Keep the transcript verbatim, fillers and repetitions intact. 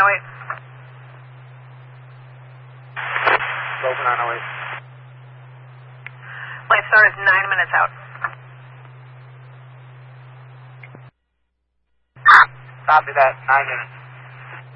oh eight. Open nine oh eight. Light Star is nine minutes out. Copy that, nine minutes.